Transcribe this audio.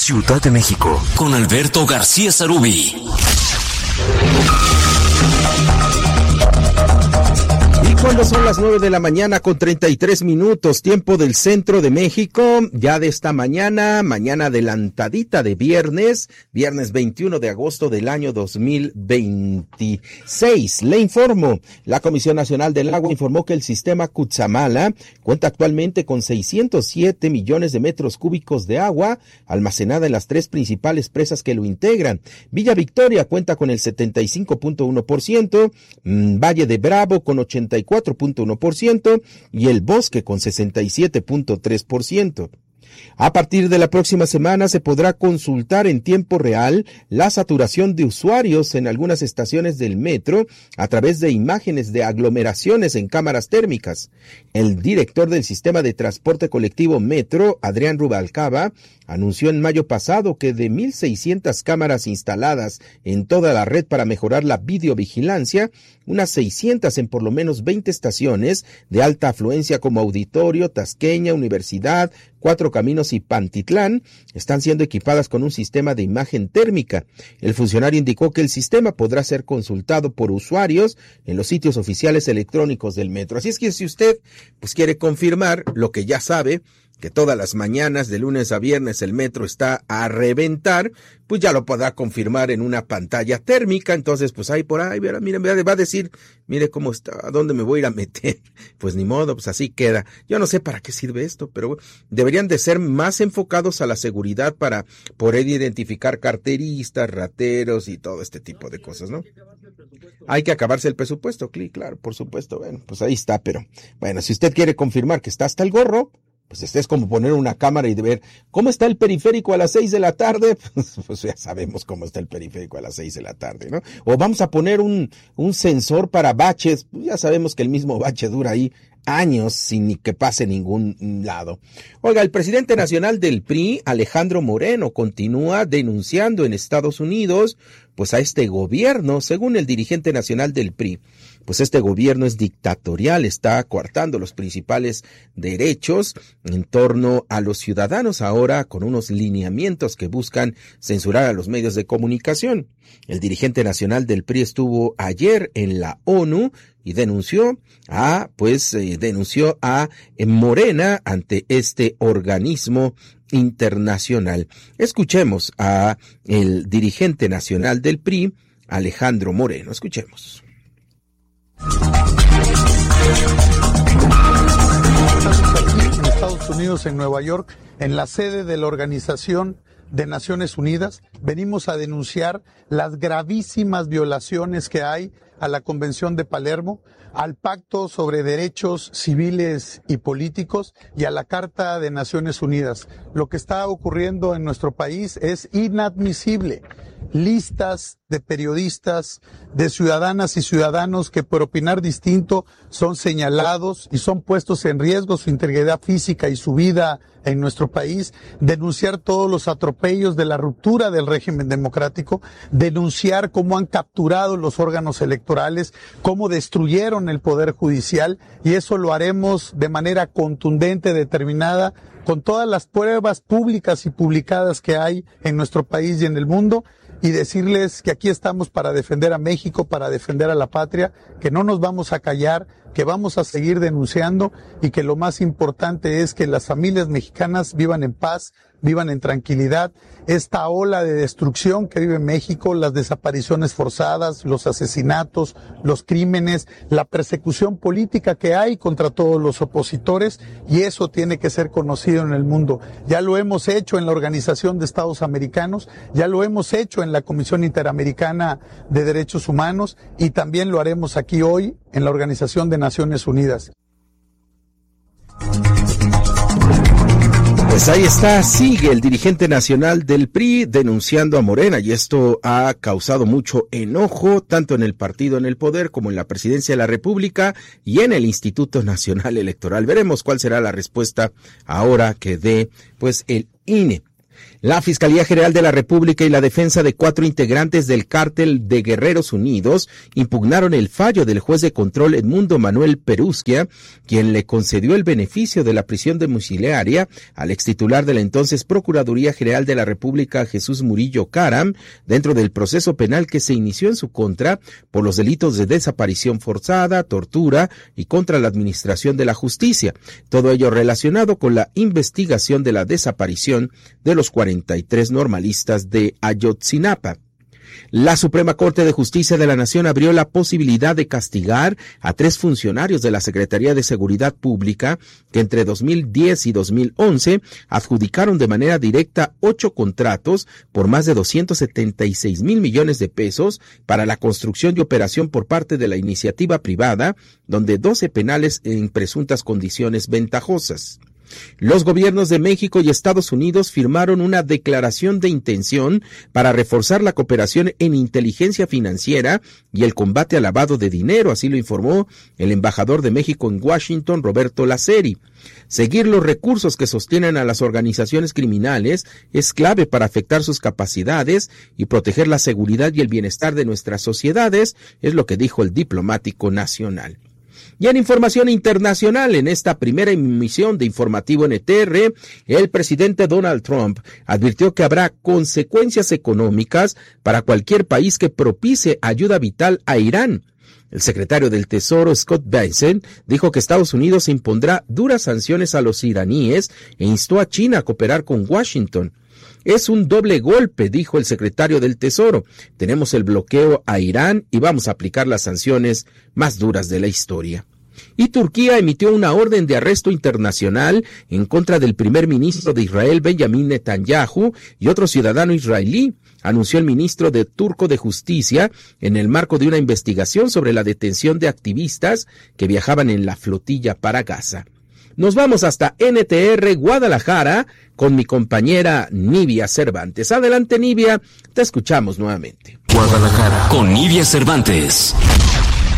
Ciudad de México, con Alberto García Sarubí. Cuando son las 9 de la mañana con 33 minutos, tiempo del centro de México, ya de esta mañana adelantadita de viernes 21 de agosto del año 2026. Le informo, la Comisión Nacional del Agua informó que el sistema Cutzamala cuenta actualmente con 607 millones de metros cúbicos de agua almacenada en las tres principales presas que lo integran. Villa Victoria cuenta con el 75.1%, Valle de Bravo con 84.1% y El Bosque con 67.3%. A partir de la próxima semana se podrá consultar en tiempo real la saturación de usuarios en algunas estaciones del metro a través de imágenes de aglomeraciones en cámaras térmicas. El director del sistema de transporte colectivo Metro, Adrián Rubalcaba, anunció en mayo pasado que de 1,600 cámaras instaladas en toda la red para mejorar la videovigilancia, unas 600 en por lo menos 20 estaciones de alta afluencia como Auditorio, Tasqueña, Universidad, Cuatro Caminos y Pantitlán están siendo equipadas con un sistema de imagen térmica. El funcionario indicó que el sistema podrá ser consultado por usuarios en los sitios oficiales electrónicos del metro. Así es que si usted quiere confirmar lo que ya sabe, que todas las mañanas de lunes a viernes el metro está a reventar, pues ya lo podrá confirmar en una pantalla térmica. Entonces ahí por ahí, verá, mire, va a decir, mire cómo está, ¿a dónde me voy a ir a meter? Pues ni modo, pues así queda. Yo no sé para qué sirve esto, pero deberían de ser más enfocados a la seguridad para poder identificar carteristas, rateros y todo este tipo de cosas, ¿no? Hay que acabarse el presupuesto, claro, por supuesto. Bueno, pues ahí está, pero bueno, si usted quiere confirmar que está hasta el gorro, pues este es como poner una cámara y de ver cómo está el periférico a las 6 de la tarde, pues ya sabemos cómo está el periférico a las 6 de la tarde, ¿no? O vamos a poner un sensor para baches, pues ya sabemos que el mismo bache dura ahí años sin ni que pase ningún lado. Oiga, el presidente nacional del PRI, Alejandro Moreno, continúa denunciando en Estados Unidos, pues a este gobierno, según el dirigente nacional del PRI. Pues este gobierno es dictatorial, está coartando los principales derechos en torno a los ciudadanos ahora con unos lineamientos que buscan censurar a los medios de comunicación. El dirigente nacional del PRI estuvo ayer en la ONU y denunció a Morena ante este organismo internacional. Escuchemos a el dirigente nacional del PRI, Alejandro Moreno. Escuchemos. En Estados Unidos, en Nueva York, en la sede de la Organización de Naciones Unidas, venimos a denunciar las gravísimas violaciones que hay a la Convención de Palermo, al Pacto sobre Derechos Civiles y Políticos y a la Carta de Naciones Unidas. Lo que está ocurriendo en nuestro país es inadmisible. Listas de periodistas, de ciudadanas y ciudadanos que por opinar distinto son señalados y son puestos en riesgo su integridad física y su vida en nuestro país, denunciar todos los atropellos de la ruptura del régimen democrático, denunciar cómo han capturado los órganos electorales, cómo destruyeron el poder judicial, y eso lo haremos de manera contundente, determinada, con todas las pruebas públicas y publicadas que hay en nuestro país y en el mundo, y decirles que aquí estamos para defender a México, para defender a la patria, que no nos vamos a callar, que vamos a seguir denunciando y que lo más importante es que las familias mexicanas vivan en paz, vivan en tranquilidad. Esta ola de destrucción que vive México, las desapariciones forzadas, los asesinatos, los crímenes, la persecución política que hay contra todos los opositores, y eso tiene que ser conocido en el mundo. Ya lo hemos hecho en la Organización de Estados Americanos, ya lo hemos hecho en la Comisión Interamericana de Derechos Humanos y también lo haremos aquí hoy en la Organización de Naciones Unidas. Pues ahí está, sigue el dirigente nacional del PRI denunciando a Morena, y esto ha causado mucho enojo tanto en el partido en el poder como en la presidencia de la República y en el Instituto Nacional Electoral. Veremos cuál será la respuesta ahora que dé pues el INE. La Fiscalía General de la República y la defensa de 4 integrantes del Cártel de Guerreros Unidos impugnaron el fallo del juez de control Edmundo Manuel Perusquia, quien le concedió el beneficio de la prisión domiciliaria al extitular de la entonces Procuraduría General de la República, Jesús Murillo Caram, dentro del proceso penal que se inició en su contra por los delitos de desaparición forzada, tortura y contra la administración de la justicia. Todo ello relacionado con la investigación de la desaparición de los 43 normalistas de Ayotzinapa. La Suprema Corte de Justicia de la Nación abrió la posibilidad de castigar a 3 funcionarios de la Secretaría de Seguridad Pública que entre 2010 y 2011 adjudicaron de manera directa 8 contratos por más de 276,000 millones de pesos para la construcción y operación por parte de la iniciativa privada, donde 12 penales en presuntas condiciones ventajosas. Los gobiernos de México y Estados Unidos firmaron una declaración de intención para reforzar la cooperación en inteligencia financiera y el combate al lavado de dinero, así lo informó el embajador de México en Washington, Roberto Laceri. Seguir los recursos que sostienen a las organizaciones criminales es clave para afectar sus capacidades y proteger la seguridad y el bienestar de nuestras sociedades, es lo que dijo el diplomático nacional. Y en información internacional, en esta primera emisión de Informativo NTR, el presidente Donald Trump advirtió que habrá consecuencias económicas para cualquier país que propicie ayuda vital a Irán. El secretario del Tesoro, Scott Bessent, dijo que Estados Unidos impondrá duras sanciones a los iraníes e instó a China a cooperar con Washington. Es un doble golpe, dijo el secretario del Tesoro. Tenemos el bloqueo a Irán y vamos a aplicar las sanciones más duras de la historia. Y Turquía emitió una orden de arresto internacional en contra del primer ministro de Israel, Benjamin Netanyahu, y otro ciudadano israelí, anunció el ministro turco de Justicia en el marco de una investigación sobre la detención de activistas que viajaban en la flotilla para Gaza. Nos vamos hasta NTR Guadalajara con mi compañera Nivia Cervantes. Adelante, Nivia, te escuchamos nuevamente. Guadalajara con Nivia Cervantes.